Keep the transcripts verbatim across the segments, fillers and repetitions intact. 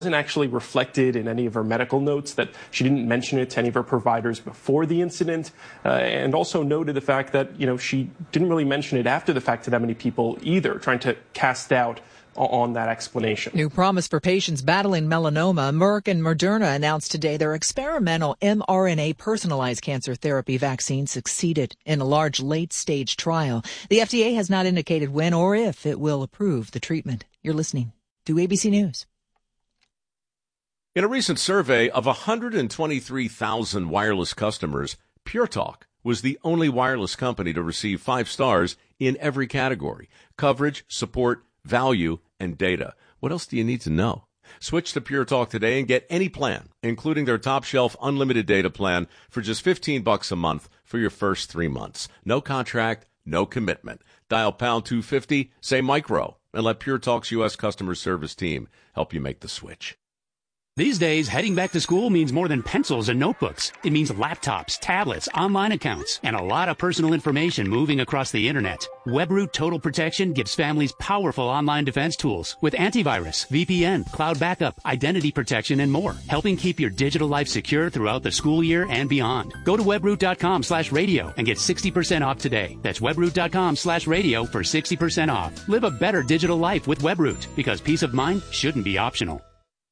Wasn't actually reflected in any of her medical notes, that she didn't mention it to any of her providers before the incident, uh, and also noted the fact that, you know, she didn't really mention it after the fact to that many people either, trying to cast doubt on that explanation. New promise for patients battling melanoma. Merck and Moderna announced today their experimental mRNA personalized cancer therapy vaccine succeeded in a large late-stage trial. The F D A has not indicated when or if it will approve the treatment. You're listening to A B C News. In a recent survey of one hundred twenty-three thousand wireless customers, Pure Talk was the only wireless company to receive five stars in every category: coverage, support, value, and data. What else do you need to know? Switch to Pure Talk today and get any plan, including their top shelf unlimited data plan, for just fifteen bucks a month for your first three months. No contract, no commitment. Dial pound two fifty, say micro, and let Pure Talk's U S customer service team help you make the switch. These days, heading back to school means more than pencils and notebooks. It means laptops, tablets, online accounts, and a lot of personal information moving across the internet. WebRoot Total Protection gives families powerful online defense tools with antivirus, V P N, cloud backup, identity protection, and more, helping keep your digital life secure throughout the school year and beyond. Go to webroot.com slash radio and get sixty percent off today. That's webroot.com slash radio for sixty percent off. Live a better digital life with WebRoot, because peace of mind shouldn't be optional.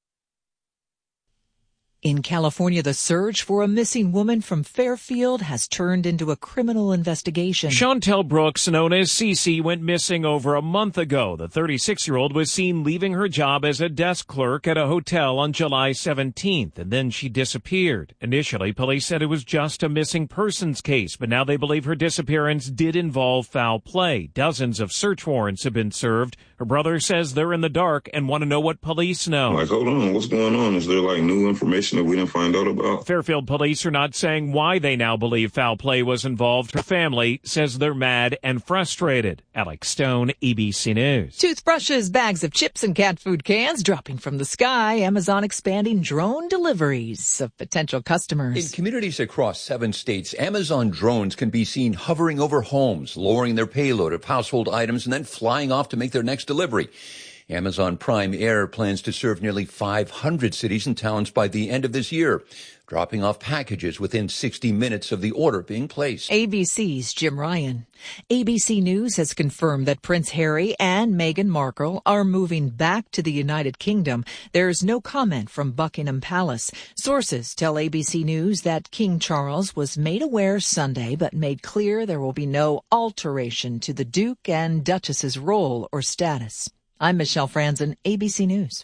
In California, the search for a missing woman from Fairfield has turned into a criminal investigation. Chantel Brooks, known as Cece, went missing over a month ago. The thirty-six-year-old was seen leaving her job as a desk clerk at a hotel on July seventeenth, and then she disappeared. Initially, police said it was just a missing persons case, but now they believe her disappearance did involve foul play. Dozens of search warrants have been served. Her brother says they're in the dark and want to know what police know. Like, hold on, what's going on? Is there, like, new information that we didn't find out about? Fairfield police are not saying why they now believe foul play was involved. Her family says they're mad and frustrated. Alex Stone, A B C News. Toothbrushes, bags of chips, and cat food cans dropping from the sky. Amazon expanding drone deliveries of potential customers. In communities across seven states, Amazon drones can be seen hovering over homes, lowering their payload of household items, and then flying off to make their next delivery. Amazon Prime Air plans to serve nearly five hundred cities and towns by the end of this year, dropping off packages within sixty minutes of the order being placed. A B C's Jim Ryan. A B C News has confirmed that Prince Harry and Meghan Markle are moving back to the United Kingdom. There's no comment from Buckingham Palace. Sources tell A B C News that King Charles was made aware Sunday, but made clear there will be no alteration to the Duke and Duchess's role or status. I'm Michelle Franzen, A B C News.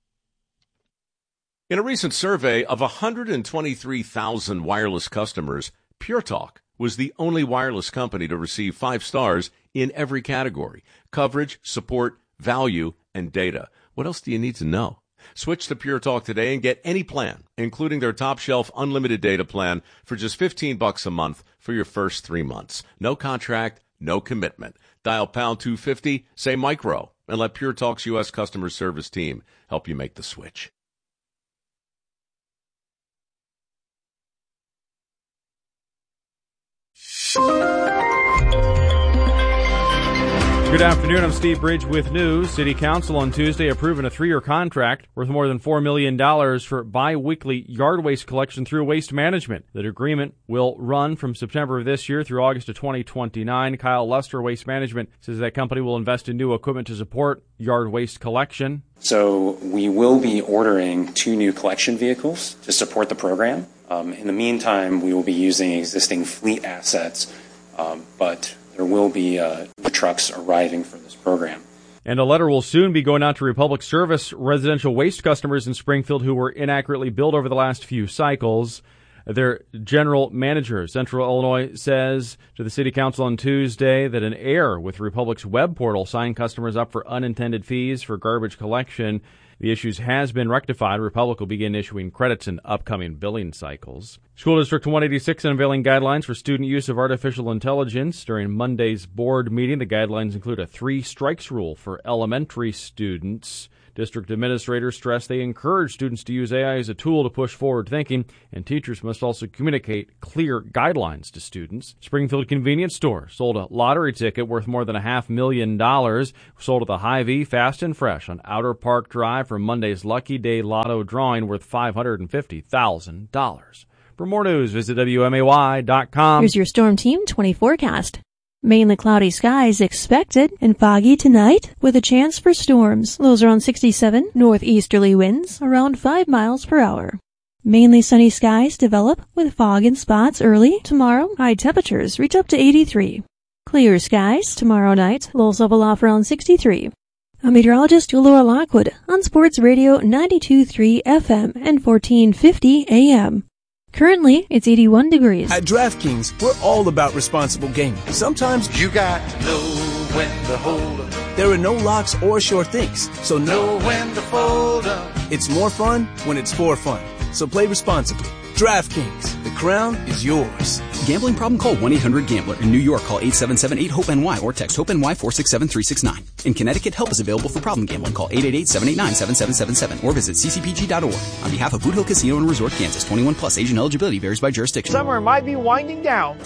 In a recent survey of one hundred twenty-three thousand wireless customers, Pure Talk was the only wireless company to receive five stars in every category: coverage, support, value, and data. What else do you need to know? Switch to Pure Talk today and get any plan, including their top shelf unlimited data plan, for just fifteen bucks a month for your first three months. No contract, no commitment. Dial pound two fifty, say micro, and let Pure Talk's U S customer service team help you make the switch. Good afternoon, I'm Steve Bridge with news. City Council on Tuesday approving a three-year contract worth more than four million dollars for bi-weekly yard waste collection through Waste Management. The agreement will run from September of this year through August of twenty twenty-nine. Kyle Lester, Waste Management, says that company will invest in new equipment to support yard waste collection. So we will be ordering two new collection vehicles to support the program. Um, in the meantime, we will be using existing fleet assets, um, but there will be uh, trucks arriving for this program. And a letter will soon be going out to Republic Service residential waste customers in Springfield who were inaccurately billed over the last few cycles. Their general manager, Central Illinois, says to the City Council on Tuesday that an error with Republic's web portal signed customers up for unintended fees for garbage collection. The issues has been rectified. Republic will begin issuing credits in upcoming billing cycles. School District one eighty-six unveiling guidelines for student use of artificial intelligence. During Monday's board meeting, the guidelines include a three strikes rule for elementary students. District administrators stress they encourage students to use A I as a tool to push forward thinking, and teachers must also communicate clear guidelines to students. Springfield Convenience Store sold a lottery ticket worth more than a half million dollars. Sold at the Hy-Vee Fast and Fresh on Outer Park Drive for Monday's Lucky Day Lotto drawing worth five hundred fifty thousand dollars. For more news, visit W M A Y dot com. Here's your Storm Team twenty forecast. Mainly cloudy skies expected and foggy tonight with a chance for storms. Lows around sixty-seven, northeasterly winds around five miles per hour. Mainly sunny skies develop with fog in spots early tomorrow. High temperatures reach up to eighty-three. Clear skies tomorrow night. Lows level off around sixty-three. I'm meteorologist Laura Lockwood on Sports Radio ninety-two point three F M and fourteen fifty A M. Currently, it's eighty-one degrees. At DraftKings, we're all about responsible gaming. Sometimes you got to know when to hold up. There are no locks or sure things, so know when to fold up. It's more fun when it's for fun. So play responsibly. DraftKings, the crown is yours. Gambling problem? Call one eight hundred gambler. In New York, call eight seven seven eight hope N Y or text HOPE-NY four six seven three six nine. In Connecticut, help is available for problem gambling. Call eight eight eight seven eight nine seven seven seven seven or visit c c p g dot org. On behalf of Boot Hill Casino and Resort, Kansas, twenty-one plus, age and eligibility varies by jurisdiction. Summer might be winding down,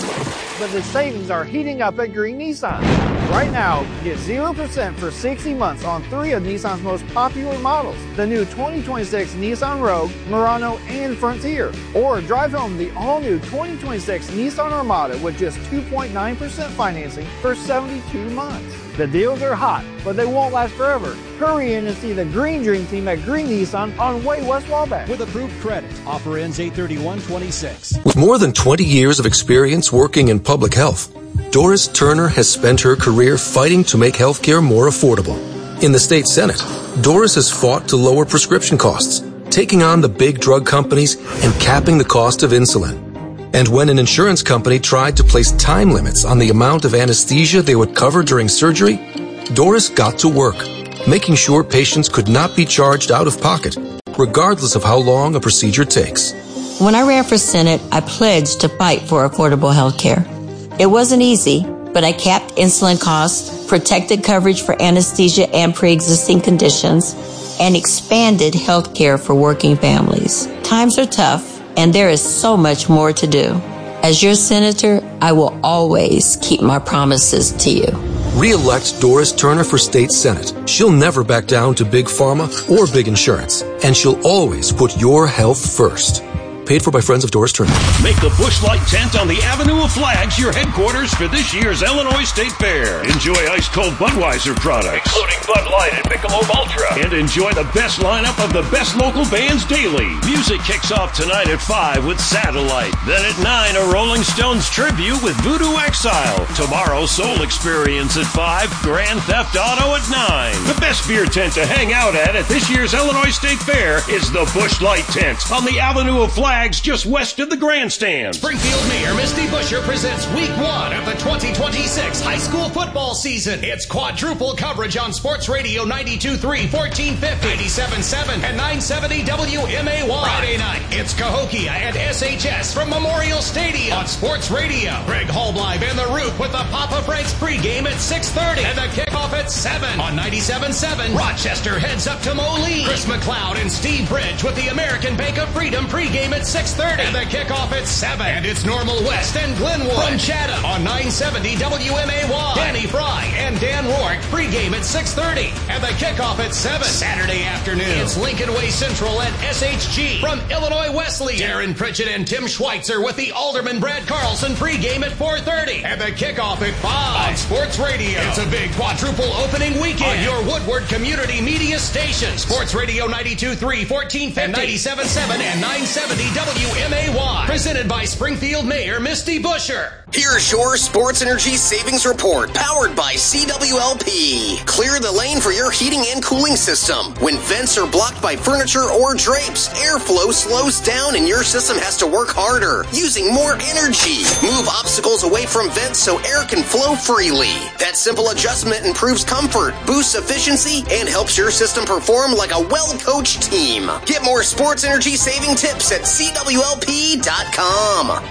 but the savings are heating up at Green Nissan. Right now, get zero percent for sixty months on three of Nissan's most popular models. The new twenty twenty-six Nissan Rogue, Murano, and Frontier. Or drive home the all-new twenty twenty-six Nissan Armada with just two point nine percent financing for seventy-two months. The deals are hot, but they won't last forever. Hurry in and see the Green Dream Team at Green Nissan on Way West Wabash. With approved credit. Offer ends eight thirty-one twenty-six. With more than twenty years of experience working in public health, Doris Turner has spent her career fighting to make healthcare more affordable. In the state Senate, Doris has fought to lower prescription costs, taking on the big drug companies and capping the cost of insulin. And when an insurance company tried to place time limits on the amount of anesthesia they would cover during surgery, Doris got to work, making sure patients could not be charged out of pocket, regardless of how long a procedure takes. When I ran for Senate, I pledged to fight for affordable health care. It wasn't easy, but I capped insulin costs, protected coverage for anesthesia and pre-existing conditions, and expanded health care for working families. Times are tough, and there is so much more to do. As your senator, I will always keep my promises to you. Re-elect Doris Turner for state senate. She'll never back down to big pharma or big insurance, and she'll always put your health first. Paid for by Friends of Doris Turner. Make the Busch Light tent on the Avenue of Flags your headquarters for this year's Illinois State Fair. Enjoy ice-cold Budweiser products, including Bud Light and Michelob Ultra. And enjoy the best lineup of the best local bands daily. Music kicks off tonight at five with Satellite. Then at nine, a Rolling Stones tribute with Voodoo Exile. Tomorrow, Soul Experience at five, Grand Theft Auto at nine. The best beer tent to hang out at at this year's Illinois State Fair is the Busch Light tent on the Avenue of Flags, just west of the grandstand. Springfield Mayor Misty Buscher presents week one of the twenty twenty-six high school football season. It's quadruple coverage on Sports Radio ninety-two point three, fourteen fifty, ninety-seven point seven, and nine seventy W M A Y. Friday night, it's Cahokia and S H S from Memorial Stadium on Sports Radio. Greg Hallbleib and The Roop with the Papa Frank's pregame at six thirty and the kickoff at seven on ninety-seven point seven. Rochester heads up to Moline. Chris McLeod and Steve Bridge with the American Bank of Freedom pregame at six thirty and the kickoff at seven. And it's Normal West and Glenwood from Chatham on nine seventy W M A Y. Danny Fry and Dan Rourke pregame at six thirty and the kickoff at seven. Saturday afternoon, it's Lincoln Way Central and S H G from Illinois Wesleyan. Darren Pritchett and Tim Schweitzer with the Alderman Brad Carlson pregame at four thirty and the kickoff at five on Sports Radio. It's a big quadruple opening weekend on your Woodward Community Media station. Sports Radio ninety-two point three, fourteen fifty, ninety-seven point seven, and nine seventy W M A Y. Presented by Springfield Mayor Misty Buscher. Here's your Sports Energy Savings Report, powered by C W L P. Clear the lane for your heating and cooling system. When vents are blocked by furniture or drapes, airflow slows down and your system has to work harder, using more energy. Move obstacles away from vents so air can flow freely. That simple adjustment improves comfort, boosts efficiency, and helps your system perform like a well-coached team. Get more sports energy saving tips at C W L P dot com.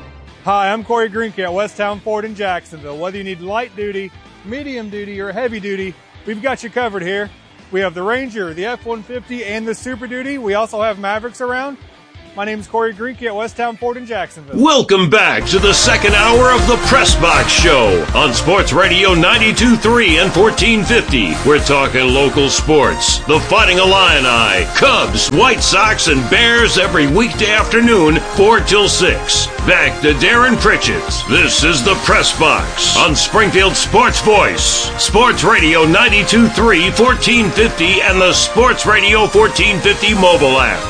Hi, I'm Corey Greenke at Westtown Ford in Jacksonville. Whether you need light duty, medium duty, or heavy duty, we've got you covered here. We have the Ranger, the F one fifty, and the Super Duty. We also have Mavericks around. My name is Corey Greenkey at Westtown Ford in Jacksonville. Welcome back to the second hour of the Press Box Show on Sports Radio ninety-two point three and fourteen fifty. We're talking local sports. The Fighting Illini, Cubs, White Sox, and Bears every weekday afternoon, four till six. Back to Darren Pritchett. This is the Press Box on Springfield Sports Voice. Sports Radio ninety-two point three, fourteen fifty, and the Sports Radio fourteen fifty mobile app.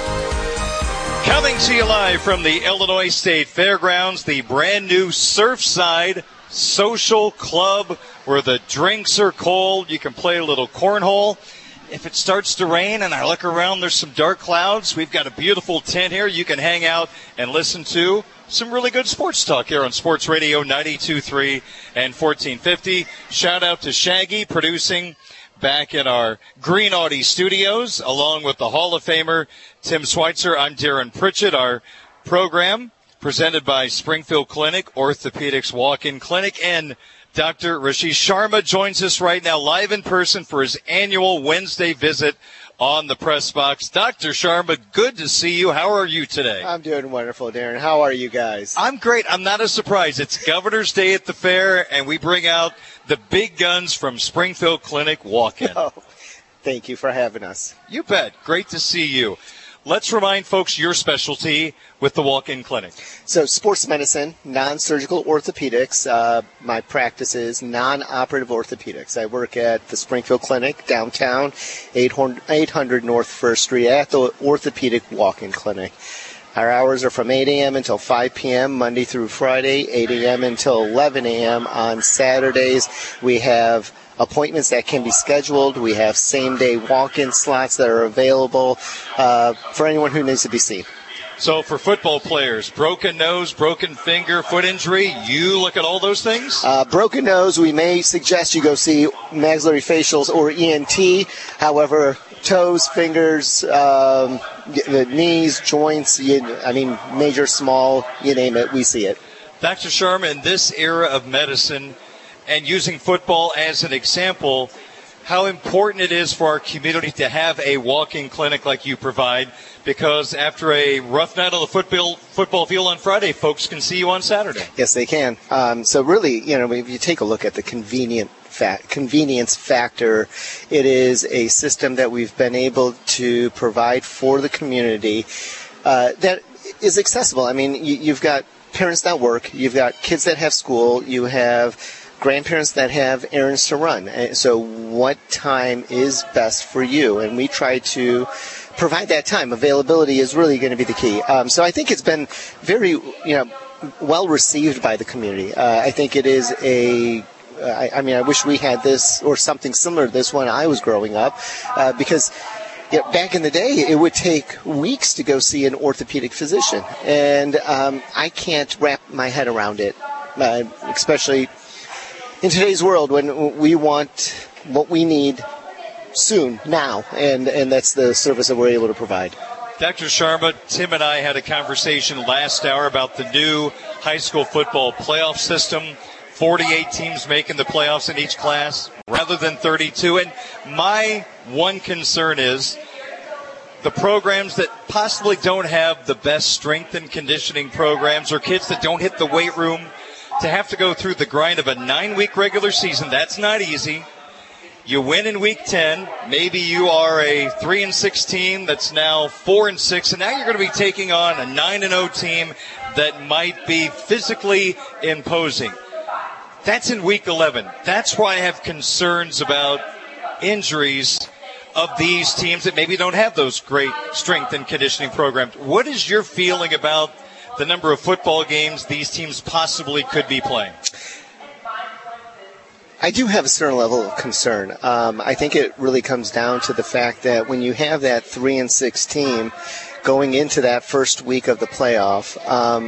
Coming to you live from the Illinois State Fairgrounds, the brand new Surfside Social Club, where the drinks are cold. You can play a little cornhole. If it starts to rain and I look around, there's some dark clouds. We've got a beautiful tent here. You can hang out and listen to some really good sports talk here on Sports Radio ninety-two point three and fourteen fifty. Shout out to Shaggy producing back in our Green Audi studios, along with the Hall of Famer Tim Schweitzer. I'm Darren Pritchett. Our program presented by Springfield Clinic, Orthopedics Walk-In Clinic, and Doctor Rashish Sharma joins us right now live in person for his annual Wednesday visit on the Press Box. Doctor Sharma, good to see you. How are you today? I'm doing wonderful, Darren. How are you guys? I'm great. I'm not a surprise. It's Governor's Day at the fair, and we bring out the big guns from Springfield Clinic Walk-In. Oh, thank you for having us. You bet. Great to see you. Let's remind folks your specialty with the Walk-In Clinic. So sports medicine, non-surgical orthopedics. Uh, my practice is non-operative orthopedics. I work at the Springfield Clinic downtown, eight hundred North First Street at the Orthopedic Walk-In Clinic. Our hours are from eight a.m. until five p.m. Monday through Friday, eight a.m. until eleven a.m. on Saturdays. We have appointments that can be scheduled. We have same-day walk-in slots that are available uh, for anyone who needs to be seen. So for football players, broken nose, broken finger, foot injury, you look at all those things? Uh, broken nose, we may suggest you go see maxillary facials or E N T. However, toes, fingers, um, the knees, joints, you, I mean, major, small, you name it, we see it. Doctor Sharma, in this era of medicine, and using football as an example, how important it is for our community to have a walk-in clinic like you provide, because after a rough night on the football football field on Friday, folks can see you on Saturday. Yes, they can. Um, so really, you know, if you take a look at the convenient fact, convenience factor, it is a system that we've been able to provide for the community uh, that is accessible. I mean, you, you've got parents that work, you've got kids that have school, you have grandparents that have errands to run. So what time is best for you? And we try to provide that time. Availability is really going to be the key. Um, so I think it's been very, you know, well received by the community. Uh, I think it is a, uh, I, I mean, I wish we had this or something similar to this when I was growing up, uh, because you know, back in the day, it would take weeks to go see an orthopedic physician. And um, I can't wrap my head around it, uh, especially in today's world when we want what we need soon, now, and, and that's the service that we're able to provide. Doctor Sharma, Tim and I had a conversation last hour about the new high school football playoff system, forty-eight teams making the playoffs in each class rather than thirty-two. And my one concern is the programs that possibly don't have the best strength and conditioning programs, or kids that don't hit the weight room, to have to go through the grind of a nine-week regular season. That's not easy. You win in week ten. Maybe you are a three and six team that's now four and six, and now you're going to be taking on a nine and oh team that might be physically imposing. That's in week eleven. That's why I have concerns about injuries of these teams that maybe don't have those great strength and conditioning programs. What is your feeling about the number of football games these teams possibly could be playing? I do have a certain level of concern. Um, I think it really comes down to the fact that when you have that three and six team going into that first week of the playoff, um,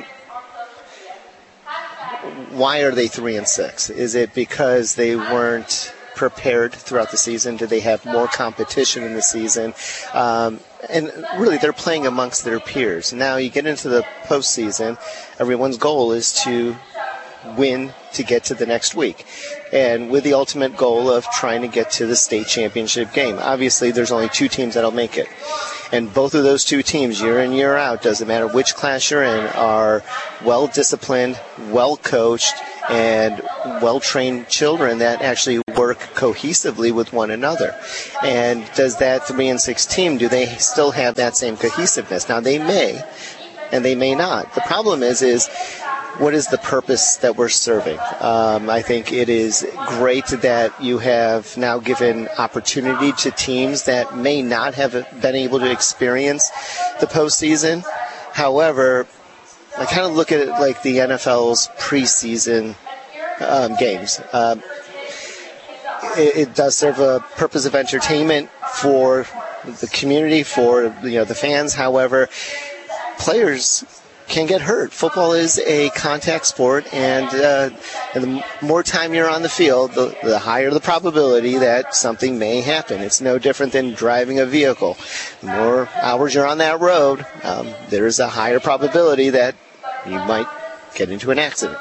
why are they three and six? Is it because they weren't prepared throughout the season? Do they have more competition in the season? Um, and really, they're playing amongst their peers. Now you get into the postseason, everyone's goal is to win to get to the next week, and with the ultimate goal of trying to get to the state championship game. Obviously, there's only two teams that'll make it, and both of those two teams, year in, year out, doesn't matter which class you're in, are well-disciplined, well-coached, and well-trained children that actually work cohesively with one another. And does that three and six team, do they still have that same cohesiveness? Now, they may, and they may not. The problem is, is what is the purpose that we're serving? Um, I think it is great that you have now given opportunity to teams that may not have been able to experience the postseason. However, I kind of look at it like the N F L's preseason um, games. Um, it, it does serve a purpose of entertainment for the community, for you know the fans. However, players can get hurt. Football is a contact sport, and, uh, and the more time you're on the field, the, the higher the probability that something may happen. It's no different than driving a vehicle. The more hours you're on that road, um, there's a higher probability that you might get into an accident.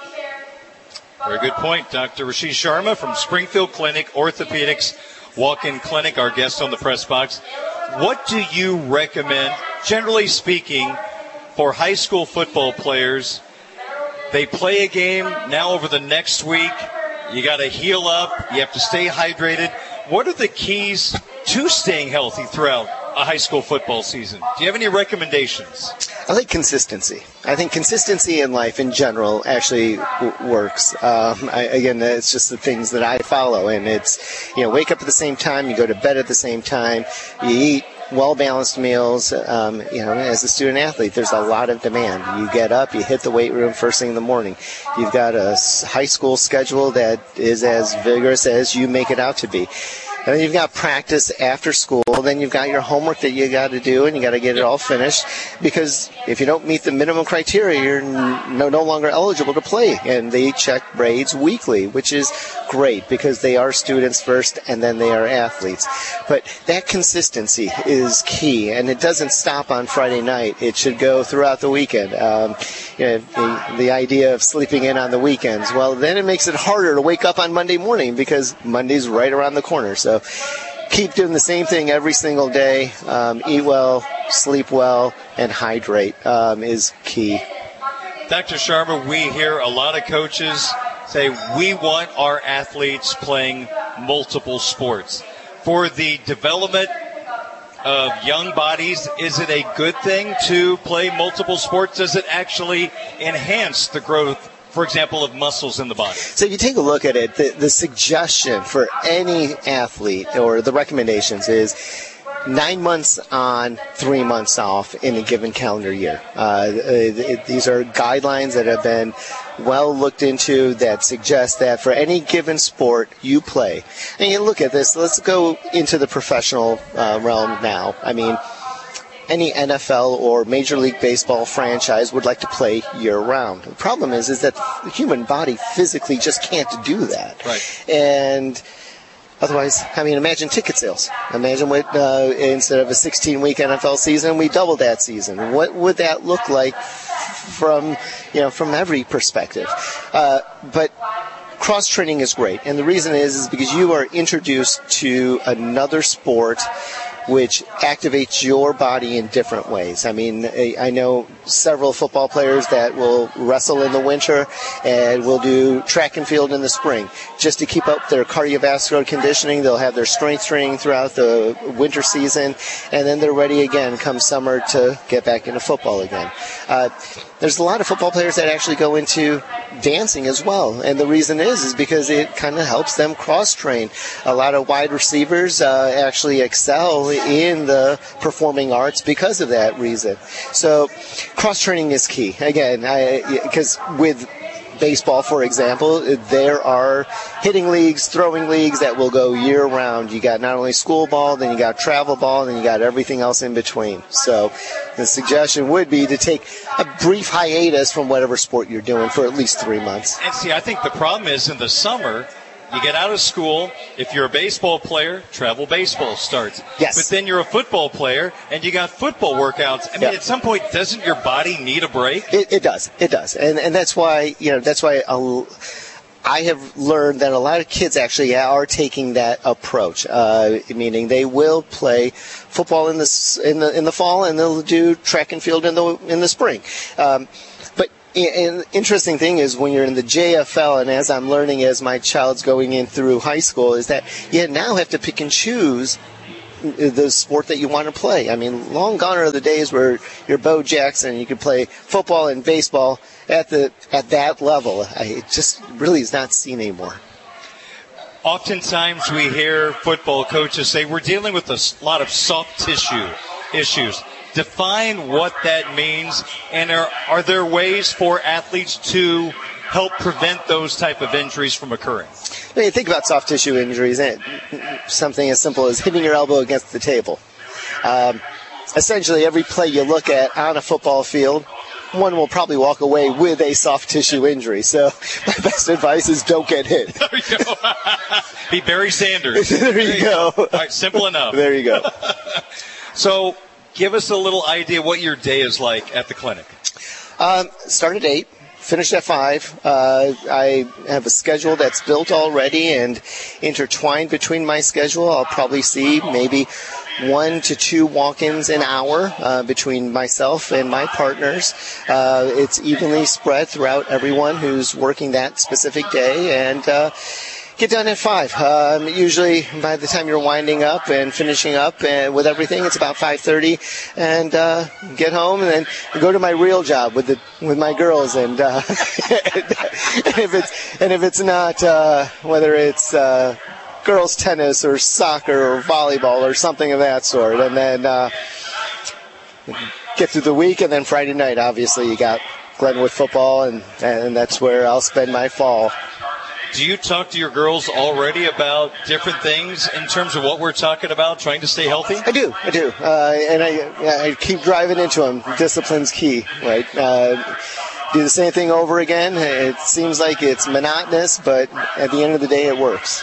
Very good point. Doctor Rasheed Sharma from Springfield Clinic Orthopedics Walk-In Clinic, our guest on the press box. What do you recommend, generally speaking, for high school football players? They play a game now over the next week. You got to heal up. You have to stay hydrated. What are the keys to staying healthy throughout a high school football season? Do you have any recommendations? I think consistency. I think consistency in life in general actually w- works. Um, I, again, it's just the things that I follow, and it's, you know, wake up at the same time, you go to bed at the same time, you eat well-balanced meals. Um, you know, as a student athlete, there's a lot of demand. You get up, you hit the weight room first thing in the morning. You've got a high school schedule that is as vigorous as you make it out to be. And then you've got practice after school. Then you've got your homework that you got to do, and you got to get it all finished. Because if you don't meet the minimum criteria, you're no, no longer eligible to play. And they check grades weekly, which is great because they are students first, and then they are athletes. But that consistency is key, and it doesn't stop on Friday night. It should go throughout the weekend. Um, you know, the, the idea of sleeping in on the weekends, well, then it makes it harder to wake up on Monday morning because Monday's right around the corner. So keep doing the same thing every single day. Um, eat well, sleep well, and hydrate um, is key. Doctor Sharma, we hear a lot of coaches say we want our athletes playing multiple sports. For the development of young bodies, is it a good thing to play multiple sports? Does it actually enhance the growth, for example, of muscles in the body? So if you take a look at it, the, the suggestion for any athlete or the recommendations is nine months on, three months off in a given calendar year. Uh, it, these are guidelines that have been well looked into that suggest that for any given sport you play, and you look at this, let's go into the professional uh, realm now. I mean, any N F L or Major League Baseball franchise would like to play year-round. The problem is, is that the human body physically just can't do that. Right. And otherwise, I mean, imagine ticket sales. Imagine what uh, instead of a sixteen-week N F L season, we doubled that season. What would that look like from, you know, from every perspective? Uh, but cross-training is great, and the reason is, is because you are introduced to another sport which activates your body in different ways. I mean, I know several football players that will wrestle in the winter and will do track and field in the spring. Just to keep up their cardiovascular conditioning, they'll have their strength training throughout the winter season, and then they're ready again come summer to get back into football again. Uh, there's a lot of football players that actually go into dancing as well, and the reason is is because it kind of helps them cross-train. A lot of wide receivers uh, actually excel in the performing arts because of that reason. So cross-training is key. Again, because with baseball, for example, there are hitting leagues, throwing leagues that will go year-round. You got not only school ball, then you got travel ball, then you got everything else in between. So the suggestion would be to take a brief hiatus from whatever sport you're doing for at least three months. And see, I think the problem is in the summer, You get out of school. If you're a baseball player, travel baseball starts. Yes. But then you're a football player, and you got football workouts. I mean, Yeah. at some point, doesn't your body need a break? It, it does. It does. And and that's why, you know, that's why I'll, I have learned that a lot of kids actually are taking that approach, uh, meaning they will play football in the in the in the fall, and they'll do track and field in the in the spring. Um, but And the interesting thing is when you're in the J F L, and as I'm learning as my child's going in through high school, is that you now have to pick and choose the sport that you want to play. I mean, long gone are the days where you're Bo Jackson, you could play football and baseball at the at that level. I, it just really is not seen anymore. Oftentimes we hear football coaches say we're dealing with a lot of soft tissue issues. Define what that means, and are, are there ways for athletes to help prevent those type of injuries from occurring? When you think about soft tissue injuries, something as simple as hitting your elbow against the table. Um, essentially, every play you look at on a football field, one will probably walk away with a soft tissue injury. So my best advice is don't get hit. There you go. Be Barry Sanders. there, there you go. go. All right, simple enough. There you go. So give us a little idea what your day is like at the clinic. Um, start at eight. Finish at five. Uh, I have a schedule that's built already, and intertwined between my schedule, I'll probably see maybe one to two walk-ins an hour uh, between myself and my partners. Uh, it's evenly spread throughout everyone who's working that specific day, and uh, get done at five. Um, usually, by the time you're winding up and finishing up and with everything, it's about five thirty, and uh, get home and then go to my real job with the with my girls. And, uh, and if it's and if it's not uh, whether it's uh, girls tennis or soccer or volleyball or something of that sort, and then uh, get through the week, and then Friday night, obviously, you got Glenwood football, and and that's where I'll spend my fall. Do you talk to your girls already about different things in terms of what we're talking about, trying to stay healthy? I do, I do. Uh, and I, I keep driving into them. Discipline's key, right? Uh, do the same thing over again. It seems like it's monotonous, but at the end of the day, it works.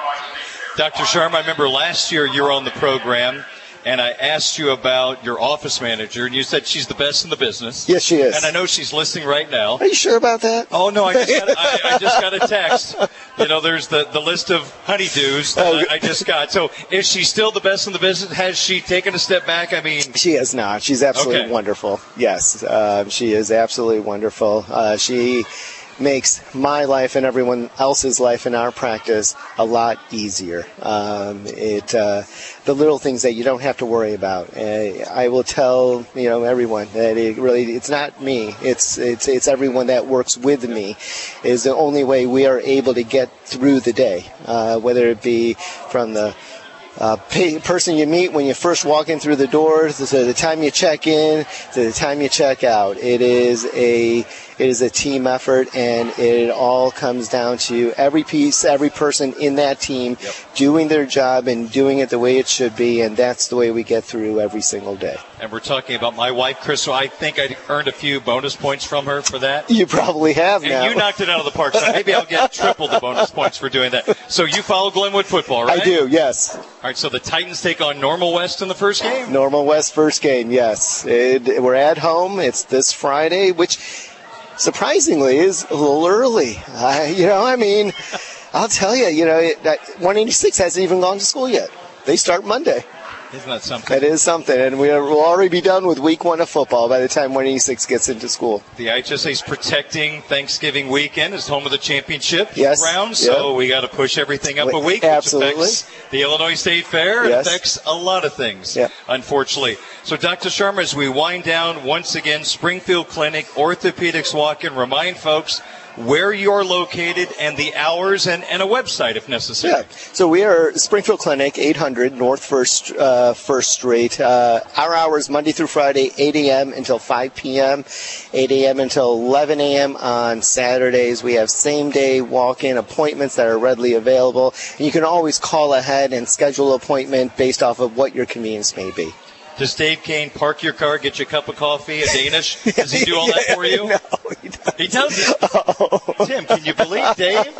Doctor Sharma, I remember last year you were on the program, and I asked you about your office manager, and you said she's the best in the business. Yes, she is. And I know she's listening right now. Are you sure about that? Oh, no, I just got, I, I just got a text. You know, there's the, the list of honeydews that I, I just got. So is she still the best in the business? Has she taken a step back? I mean, she has not. She's absolutely okay. wonderful. Yes, uh, she is absolutely wonderful. Uh, she makes my life and everyone else's life in our practice a lot easier. Um, it uh, the little things that you don't have to worry about. Uh, I will tell you know everyone that it really it's not me. It's it's it's everyone that works with me is the only way we are able to get through the day. Uh, whether it be from the Uh, pay, person you meet when you first walk in through the doors, to the time you check in, to the time you check out. It is a it is a team effort, and it all comes down to every piece, every person in that team yep. doing their job and doing it the way it should be, and that's the way we get through every single day. And we're talking about my wife, Crystal. I think I earned a few bonus points from her for that. You probably have and now. And you knocked it out of the park, so maybe I'll get triple the bonus points for doing that. So you follow Glenwood football, right? I do, yes. All right, so the Titans take on Normal West in the first game? Normal West first game, yes. It, we're at home. It's this Friday, which surprisingly is a little early. I, you know, I mean, I'll tell you, you know, it, one eighty-six hasn't even gone to school yet. They start Monday. Isn't that something? That is something, and we'll already be done with week one of football by the time one eighty-six gets into school. The I H S A is protecting Thanksgiving weekend as home of the championship yes. round, so yep. we got to push everything up a week, Absolutely. which affects the Illinois State Fair. Yes. It affects a lot of things, yep. unfortunately. So, Doctor Sharma, as we wind down once again, Springfield Clinic, Orthopedics Walk-In, remind folks where you're located and the hours and, and a website if necessary. Yeah. So we are Springfield Clinic, eight hundred North First uh, First Street. Uh, our hours Monday through Friday, eight a.m. until five p.m., eight a.m. until eleven a.m. on Saturdays. We have same-day walk-in appointments that are readily available. And you can always call ahead and schedule an appointment based off of what your convenience may be. Does Dave Kane park your car, get you a cup of coffee, a Danish? Does he do all that for you? No, he doesn't. He doesn't. Oh. Tim, can you believe Dave?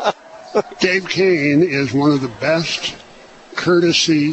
Dave Kane is one of the best courtesy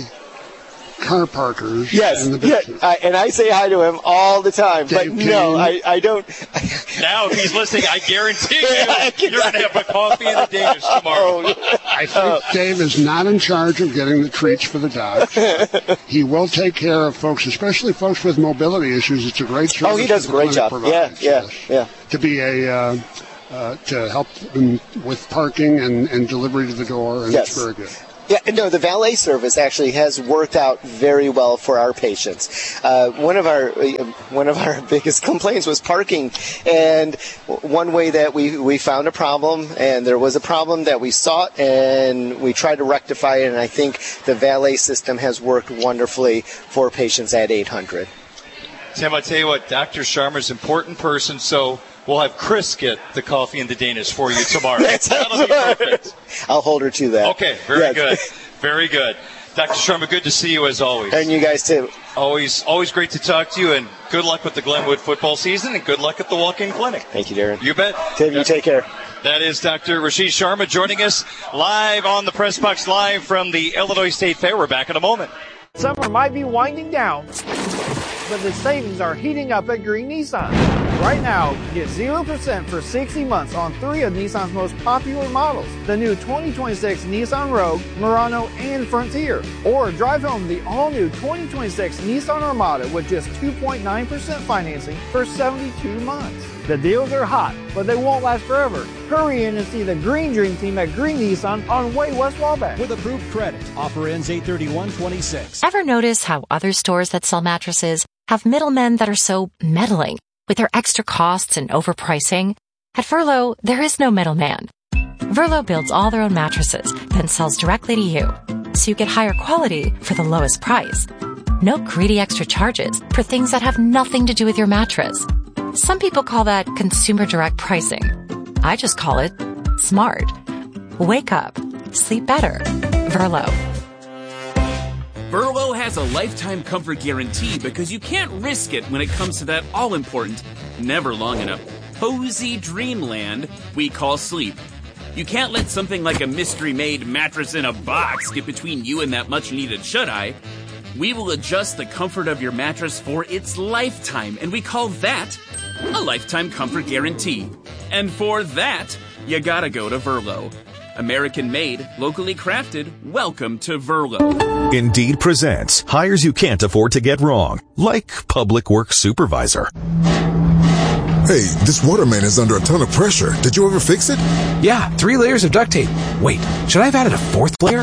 car parkers yes, in the business. Yeah, I, and I say hi to him all the time. Dave but no, Kane. I, I don't. Now, if he's listening, I guarantee you, you're going to have a coffee and a Danish tomorrow. I think Dave is not in charge of getting the treats for the dogs. He will take care of folks, especially folks with mobility issues. It's a great service. Oh, he does a great job. Provides, yeah, yeah, yes. yeah. To be a uh, uh, to help them with parking and, and delivery to the door, and yes. it's very good. Yeah, no, the valet service actually has worked out very well for our patients. Uh, one of our one of our biggest complaints was parking, and one way that we, we found a problem, and there was a problem that we sought, and we tried to rectify it, and I think the valet system has worked wonderfully for patients at eight hundred. Tim, I tell you what, Doctor Sharma's an important person, so we'll have Chris get the coffee and the Danish for you tomorrow. That'll be perfect. I'll hold her to that. Okay, very yes. good. Very good. Doctor Sharma, good to see you as always. And you guys too. Always always great to talk to you, and good luck with the Glenwood football season, and good luck at the walk-in clinic. Thank you, Darren. You bet. Tim, you take care. That is Doctor Rasheed Sharma joining us live on the Press Box, live from the Illinois State Fair. We're back in a moment. Summer might be winding down, but the savings are heating up at Green Nissan. Right now, get zero percent for sixty months on three of Nissan's most popular models. The new twenty twenty-six Nissan Rogue, Murano, and Frontier. Or drive home the all-new twenty twenty-six Nissan Armada with just two point nine percent financing for seventy-two months. The deals are hot, but they won't last forever. Hurry in and see the Green Dream Team at Green Nissan on Way West Wabash. With approved credit. Offer ends eight thirty-one twenty-six. Ever notice how other stores that sell mattresses have middlemen that are so meddling with their extra costs and overpricing? At Verlo, there is no middleman. Verlo builds all their own mattresses, then sells directly to you, so you get higher quality for the lowest price. No greedy extra charges for things that have nothing to do with your mattress. Some people call that consumer direct pricing. I just call it smart. Wake up. Sleep better. Verlo. Verlo has a lifetime comfort guarantee because you can't risk it when it comes to that all-important, never long enough, cozy dreamland we call sleep. You can't let something like a mystery-made mattress in a box get between you and that much-needed shut-eye. We will adjust the comfort of your mattress for its lifetime, and we call that a lifetime comfort guarantee. And for that, you gotta go to Verlo. American-made, locally crafted, welcome to Verlo. Indeed presents hires you can't afford to get wrong, like public works supervisor. Hey, this waterman is under a ton of pressure. Did you ever fix it? Yeah, three layers of duct tape. Wait, should I have added a fourth layer?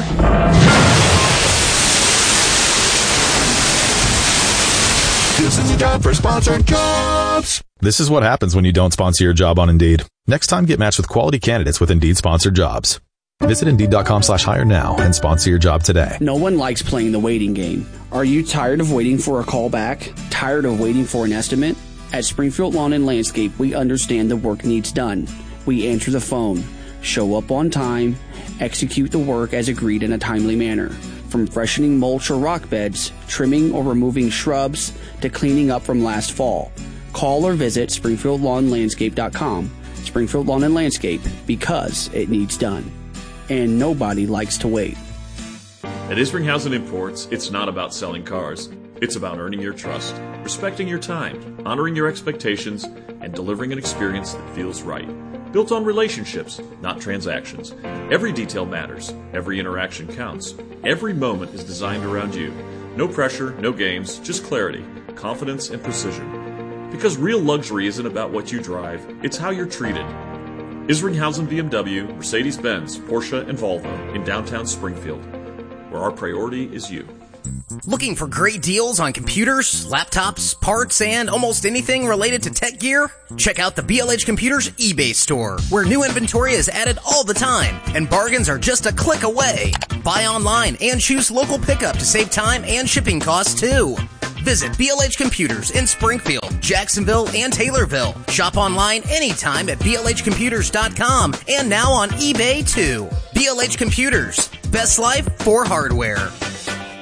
This is a job for sponsored jobs. This is what happens when you don't sponsor your job on Indeed. Next time, get matched with quality candidates with Indeed sponsored jobs. Visit Indeed.com slash hire now and sponsor your job today. No one likes playing the waiting game. Are you tired of waiting for a call back? Tired of waiting for an estimate? At Springfield Lawn and Landscape, we understand the work needs done. We answer the phone, show up on time, execute the work as agreed in a timely manner. From freshening mulch or rock beds, trimming or removing shrubs, to cleaning up from last fall. Call or visit Springfield Lawn Landscape dot com. Springfield Lawn and Landscape, because it needs done. And nobody likes to wait. At Isringhausen Imports, it's not about selling cars. It's about earning your trust, respecting your time, honoring your expectations, and delivering an experience that feels right. Built on relationships, not transactions. Every detail matters. Every interaction counts. Every moment is designed around you. No pressure, no games, just clarity, confidence, and precision. Because real luxury isn't about what you drive, it's how you're treated. Isringhausen B M W, Mercedes-Benz, Porsche, and Volvo in downtown Springfield, where our priority is you. Looking for great deals on computers, laptops, parts, and almost anything related to tech gear? Check out the B L H Computers eBay store, where new inventory is added all the time, and bargains are just a click away. Buy online and choose local pickup to save time and shipping costs too. Visit B L H Computers in Springfield, Jacksonville, and Taylorville. Shop online anytime at B L H computers dot com and now on eBay too. B L H Computers, best life for hardware.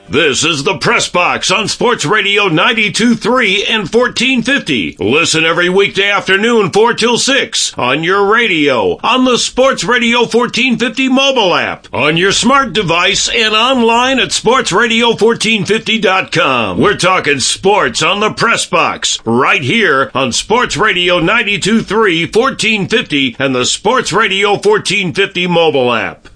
This is the Press Box on Sports Radio ninety-two point three and fourteen fifty. Listen every weekday afternoon, four till six, on your radio, on the Sports Radio fourteen fifty mobile app, on your smart device, and online at sports radio fourteen fifty dot com. We're talking sports on the Press Box, right here on Sports Radio ninety-two point three, fourteen fifty, and the Sports Radio fourteen fifty mobile app.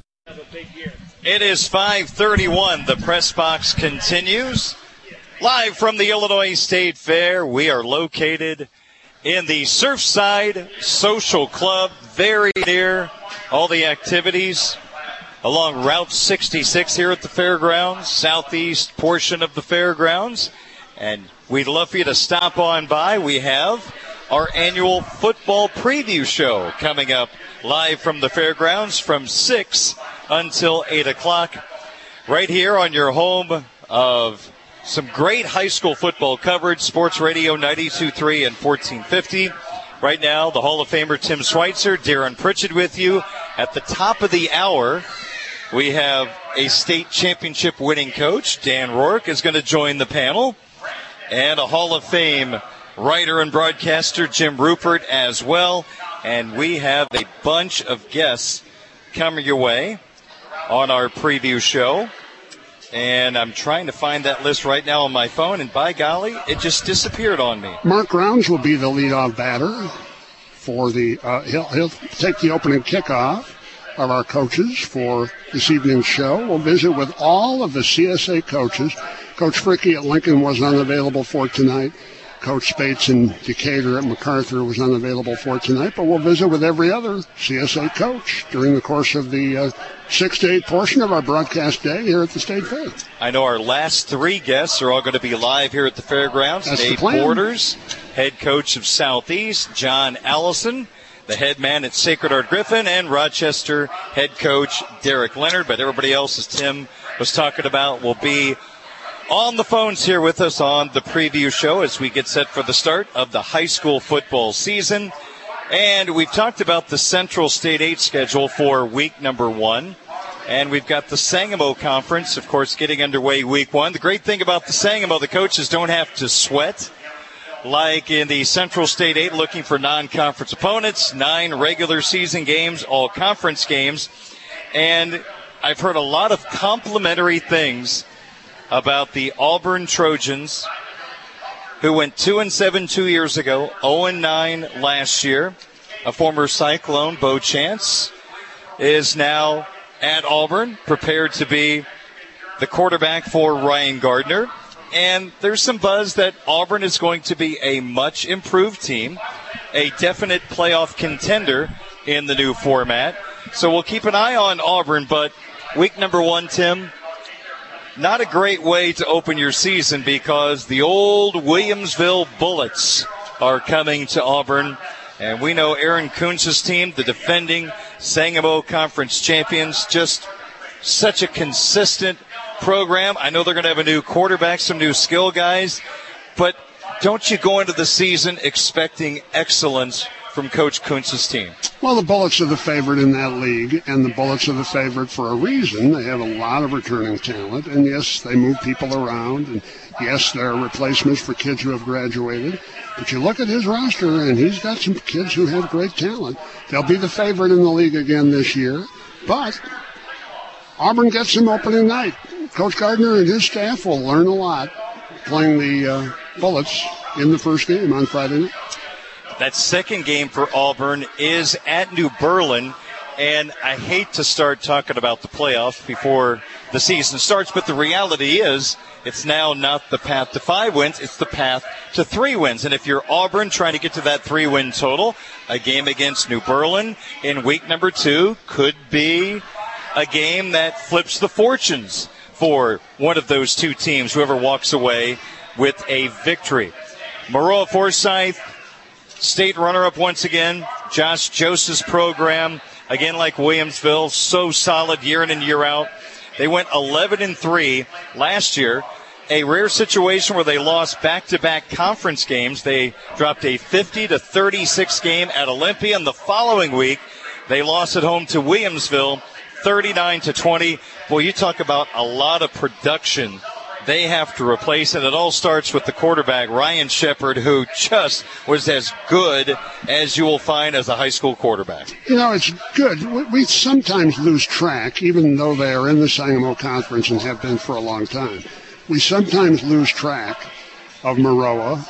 It is five thirty-one. The Press Box continues. Live from the Illinois State Fair, we are located in the Surfside Social Club, very near all the activities along Route sixty-six here at the fairgrounds, southeast portion of the fairgrounds. And we'd love for you to stop on by. We have our annual football preview show coming up live from the fairgrounds from six until eight o'clock, right here on your home of some great high school football coverage, Sports Radio ninety-two point three and fourteen fifty. Right now, the Hall of Famer Tim Schweitzer, Darren Pritchett with you. At the top of the hour, we have a state championship winning coach, Dan Rourke, is going to join the panel, and a Hall of Fame writer and broadcaster, Jim Rupert, as well. And we have a bunch of guests coming your way on our preview show. And I'm trying to find that list right now on my phone, and by golly, it just disappeared on me. Mark Grounds will be the leadoff batter for the, uh, he'll, he'll take the opening kickoff of our coaches for this evening's show. We'll visit with all of the C S A coaches. Coach Fricky at Lincoln was unavailable for tonight. Coach Spates in Decatur at MacArthur was unavailable for tonight, but we'll visit with every other C S A coach during the course of the uh, six to eight portion of our broadcast day here at the State Fair. I know our last three guests are all going to be live here at the fairgrounds. That's Dave the plan. Borders, head coach of Southeast, John Allison, the head man at Sacred Heart Griffin, and Rochester head coach Derek Leonard. But everybody else, as Tim was talking about, will be on the phones here with us on the preview show as we get set for the start of the high school football season. And we've talked about the Central State eight schedule for week number one. And we've got the Sangamo Conference, of course, getting underway week one. The great thing about the Sangamo, the coaches don't have to sweat like in the Central State eight, looking for non-conference opponents, nine regular season games, all conference games. And I've heard a lot of complimentary things about the Auburn Trojans, who went two and seven two years ago, oh and nine last year. A former Cyclone, Bo Chance, is now at Auburn, prepared to be the quarterback for Ryan Gardner. And there's some buzz that Auburn is going to be a much improved team, a definite playoff contender in the new format. So we'll keep an eye on Auburn, but week number one, Tim, not a great way to open your season because the old Williamsville Bullets are coming to Auburn. And we know Aaron Kuntz's team, the defending Sangamo Conference champions, just such a consistent program. I know they're going to have a new quarterback, some new skill guys, but don't you go into the season expecting excellence from Coach Kuntz's team? Well, the Bullets are the favorite in that league, and the Bullets are the favorite for a reason. They have a lot of returning talent, and yes, they move people around, and yes, there are replacements for kids who have graduated. But you look at his roster, and he's got some kids who have great talent. They'll be the favorite in the league again this year, but Auburn gets them opening night. Coach Gardner and his staff will learn a lot playing the uh, Bullets in the first game on Friday night. That second game for Auburn is at New Berlin, and I hate to start talking about the playoffs before the season starts, but the reality is it's now not the path to five wins, it's the path to three wins. And if you're Auburn trying to get to that three-win total, a game against New Berlin in week number two could be a game that flips the fortunes for one of those two teams, whoever walks away with a victory. Maroa Forsyth, state runner-up once again. Josh Joseph's program, again like Williamsville, so solid year in and year out. They went eleven and three last year. A rare situation where they lost back-to-back conference games. They dropped a fifty to thirty-six game at Olympia, and the following week they lost at home to Williamsville, thirty-nine to twenty. Boy, you talk about a lot of production they have to replace it. It all starts with the quarterback, Ryan Shepard, who just was as good as you will find as a high school quarterback. You know, it's good. We sometimes lose track, even though they are in the Sangamo Conference and have been for a long time. We sometimes lose track of Maroa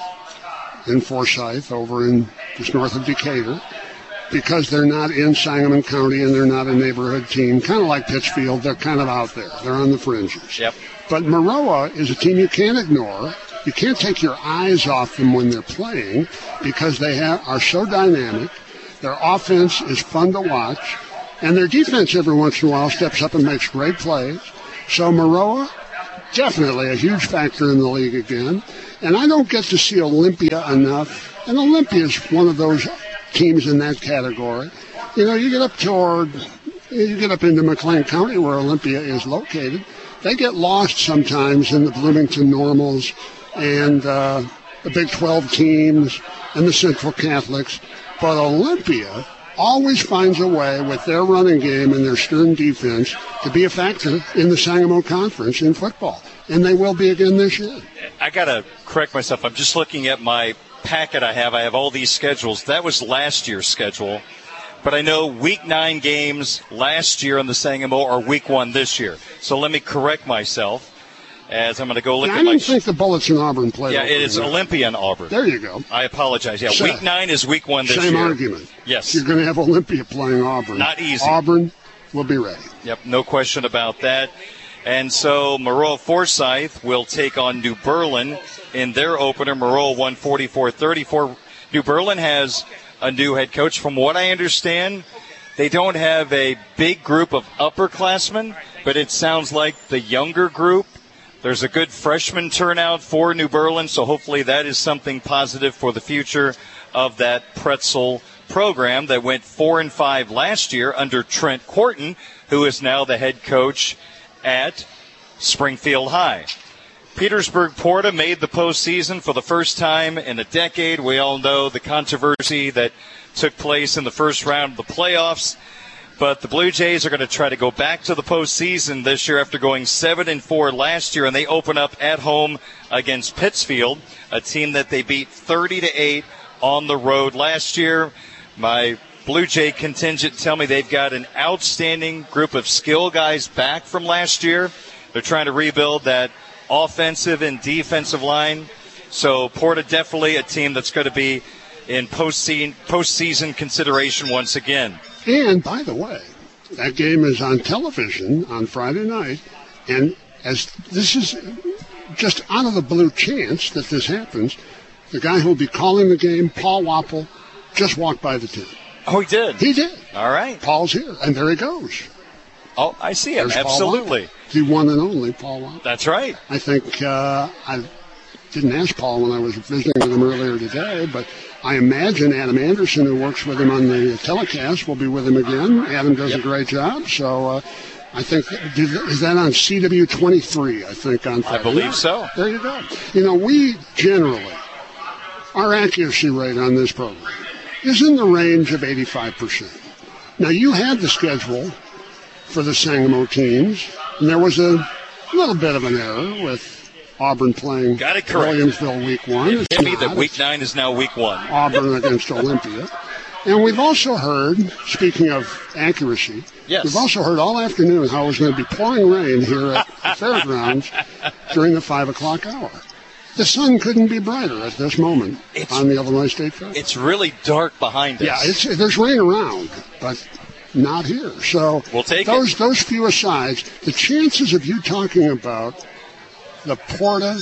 and Forsyth over in just north of Decatur, because they're not in Sangamon County and they're not a neighborhood team. Kind of like Pittsfield, they're kind of out there. They're on the fringes. Yep. But Maroa is a team you can't ignore. You can't take your eyes off them when they're playing because they have, are so dynamic. Their offense is fun to watch. And their defense every once in a while steps up and makes great plays. So Maroa, definitely a huge factor in the league again. And I don't get to see Olympia enough. And Olympia is one of those teams in that category. You know, you get up toward, you get up into McLean County where Olympia is located. They get lost sometimes in the Bloomington Normals and uh, the Big twelve teams and the Central Catholics. But Olympia always finds a way with their running game and their stern defense to be a factor in the Sangamo Conference in football. And they will be again this year. I got to correct myself. I'm just looking at my packet I have. I have all these schedules. That was last year's schedule. But I know week nine games last year on the Sangamo are week one this year. So let me correct myself as I'm going to go look yeah, at I my... I didn't think the Bullets in Auburn played. Yeah, it is Olympia and Auburn. There you go. I apologize. Yeah, so, week nine is week one this same year. Same argument. Yes. You're going to have Olympia playing Auburn. Not easy. Auburn will be ready. Yep, no question about that. And so Maroa Forsyth will take on New Berlin in their opener. Maroa won forty-four thirty-four. New Berlin has a new head coach. From what I understand, they don't have a big group of upperclassmen, but it sounds like the younger group. There's a good freshman turnout for New Berlin, so hopefully that is something positive for the future of that pretzel program that went four and five last year under Trent Quarton, who is now the head coach at Springfield High. Petersburg Porta made the postseason for the first time in a decade. We all know the controversy that took place in the first round of the playoffs. But the Blue Jays are going to try to go back to the postseason this year after going seven and four last year, and they open up at home against Pittsfield, a team that they beat thirty to eight on the road last year. My Blue Jay contingent tell me they've got an outstanding group of skill guys back from last year. They're trying to rebuild that offensive and defensive line. So Porta definitely a team that's going to be in postseason, postseason consideration once again. And, by the way, that game is on television on Friday night. And as this is just out of the blue chance that this happens, the guy who will be calling the game, Paul Wapple, just walked by the tent. Oh, he did? He did. All right. Paul's here, and there he goes. Oh, I see him. There's Absolutely. The one and only Paul Wapple. That's right. I think uh, I didn't ask Paul when I was visiting with him earlier today, but I imagine Adam Anderson, who works with him on the telecast, will be with him again. Adam does yep. a great job, so uh, I think, is that on C W twenty-three, I think, on Friday? I believe so. There you go. You know, we generally, our accuracy rate on this program is in the range of eighty-five percent. Now, you had the schedule for the Sangamo teams, and there was a little bit of an error with Auburn playing Got it correct. Williamsville week one. It it's hit me not. that week nine is now week one. Auburn against Olympia. And we've also heard, speaking of accuracy, yes. we've also heard all afternoon how it was going to be pouring rain here at the fairgrounds during the five o'clock hour. The sun couldn't be brighter at this moment it's, on the Illinois State Fair. It's really dark behind us. Yeah, it's, there's rain around, but not here. So we'll take those it. those few asides, the chances of you talking about the Porta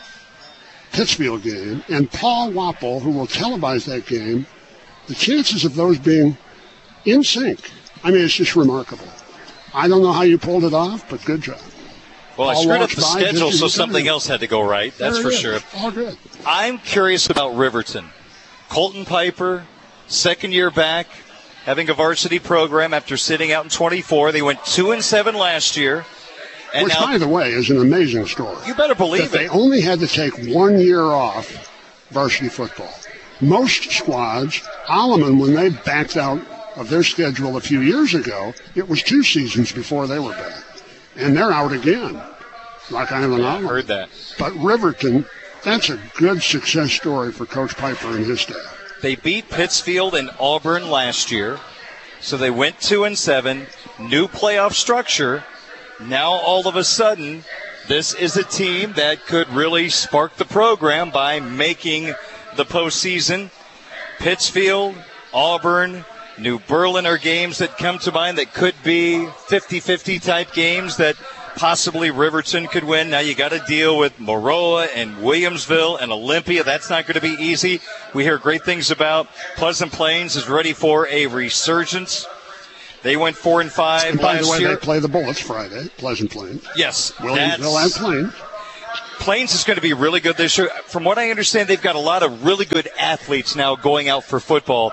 Pittsfield game and Paul Wapple, who will televise that game, the chances of those being in sync, I mean, it's just remarkable. I don't know how you pulled it off, but good job. Well, Paul I screwed up the by, schedule, so something else had to go right. That's there for is. sure. All good. I'm curious about Riverton. Colton Piper, second year back, having a varsity program after sitting out in twenty-four. They went two and seven last year. And Which, now, by the way, is an amazing story. You better believe that it. They only had to take one year off varsity football. Most squads, Alleman, when they backed out of their schedule a few years ago, it was two seasons before they were back. And they're out again. Rock Island yeah, Olive. Heard that. But Riverton, that's a good success story for Coach Piper and his staff. They beat Pittsfield and Auburn last year, so they went two and seven. New playoff structure. Now all of a sudden, this is a team that could really spark the program by making the postseason. Pittsfield, Auburn, New Berlin are games that come to mind that could be fifty-fifty type games that possibly Riverton could win. Now you got to deal with Maroa and Williamsville and Olympia. That's not going to be easy. We hear great things about Pleasant Plains is ready for a resurgence. They went four and five and by last the way, year. they play the Bullets Friday, Pleasant Plains. Yes. Williamsville and Plains. Plains is going to be really good this year. From what I understand, they've got a lot of really good athletes now going out for football.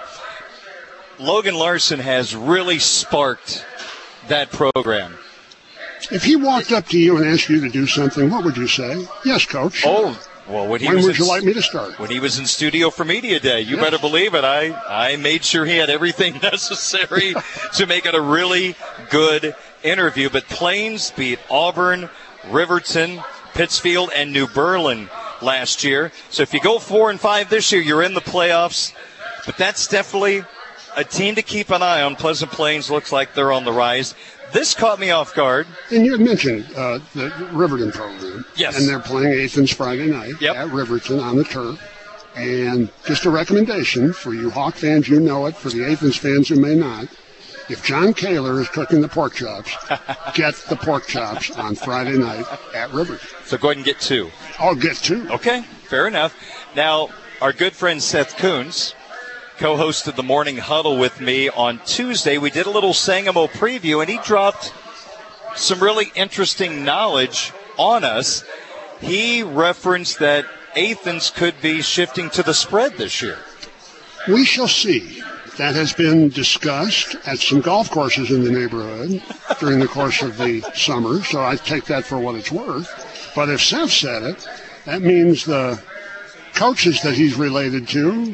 Logan Larson has really sparked that program. If he walked up to you and asked you to do something, what would you say? Yes, Coach. Oh, well, when he when was would in, you like me to start? When he was in studio for Media Day, you yes. better believe it. I, I made sure he had everything necessary to make it a really good interview. But Plains beat Auburn, Riverton, Pittsfield, and New Berlin last year. So if you go four and five this year, you're in the playoffs. But that's definitely a team to keep an eye on. Pleasant Plains looks like they're on the rise. This caught me off guard. And you had mentioned uh, the Riverton program. Yes. And they're playing Athens Friday night yep. at Riverton on the turf. And just a recommendation for you Hawk fans, you know it. For the Athens fans who may not, if John Kaler is cooking the pork chops, get the pork chops on Friday night at Riverton. So go ahead and get two. I'll get two. Okay, fair enough. Now, our good friend Seth Coons co-hosted the Morning Huddle with me on Tuesday. We did a little Sangamo preview, and he dropped some really interesting knowledge on us. He referenced that Athens could be shifting to the spread this year. We shall see. That has been discussed at some golf courses in the neighborhood during the course of the summer, so I take that for what it's worth. But if Seth said it, that means the coaches that he's related to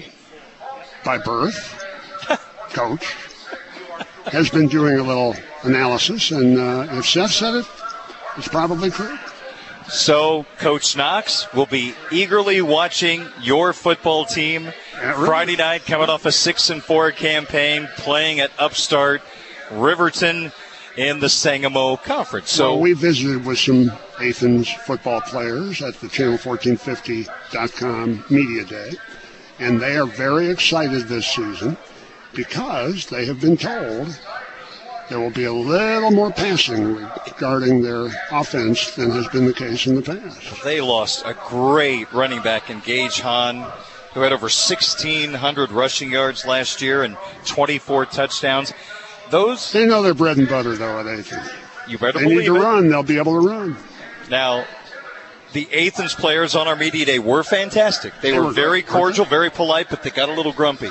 by birth, coach, has been doing a little analysis, and uh, if Seth said it, it's probably true. So, Coach Knox will be eagerly watching your football team yeah, really. Friday night, coming off a six and four campaign, playing at upstart Riverton in the Sangamo Conference. So well, we visited with some Athens football players at the channel fourteen fifty dot com Media Day, and they are very excited this season because they have been told there will be a little more passing regarding their offense than has been the case in the past. They lost a great running back in Gage Hahn, who had over sixteen hundred rushing yards last year and twenty-four touchdowns. Those They know their bread and butter, though, at Athens. You better they believe need to it. run. They'll be able to run. Now, the Athens players on our media day were fantastic. They, they were, were very great. cordial, very polite, but they got a little grumpy.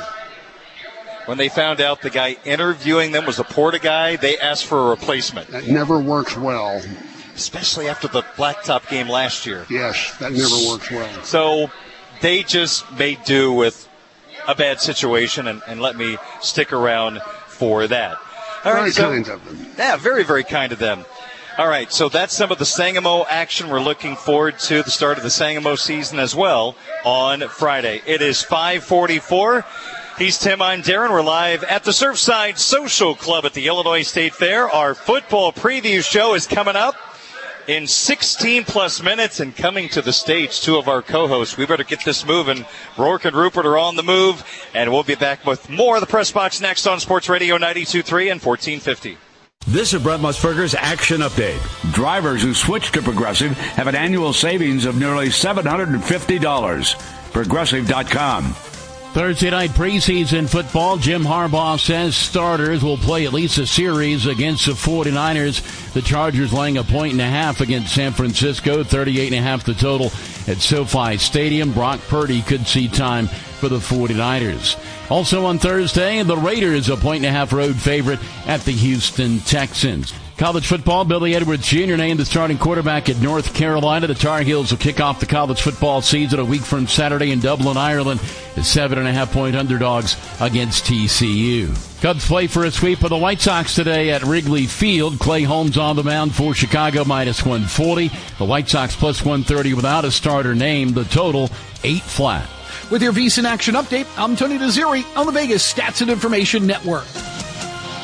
When they found out the guy interviewing them was a Porta guy, they asked for a replacement. That never works well. Especially after the Blacktop game last year. Yes, that never works well. So they just made do with a bad situation and, and let me stick around for that. All very right, so, kind of them. Yeah, very, very kind of them. All right, so that's some of the Sangamo action. We're looking forward to the start of the Sangamo season as well on Friday. It is five forty-four. He's Tim, I'm Darren. We're live at the Surfside Social Club at the Illinois State Fair. Our football preview show is coming up in sixteen plus minutes, and coming to the stage, two of our co-hosts. We better get this moving. Rourke and Rupert are on the move, and we'll be back with more of the Press Box next on Sports Radio ninety-two point three and fourteen fifty. This is Brent Musburger's Action Update. Drivers who switch to Progressive have an annual savings of nearly seven hundred fifty dollars. Progressive dot com. Thursday night preseason football. Jim Harbaugh says starters will play at least a series against the forty-niners. The Chargers laying a point and a half against San Francisco, thirty-eight and a half the total at SoFi Stadium. Brock Purdy could see time for the forty-niners. Also on Thursday, the Raiders a point and a half road favorite at the Houston Texans. College football, Billy Edwards Junior named the starting quarterback at North Carolina. The Tar Heels will kick off the college football season a week from Saturday in Dublin, Ireland, as seven and a half point underdogs against T C U. Cubs play for a sweep of the White Sox today at Wrigley Field. Clay Holmes on the mound for Chicago, minus one forty. The White Sox plus one thirty without a starter named. The total, eight flat. With your VSiN Action Update, I'm Tony DeZeri on the Vegas Stats and Information Network.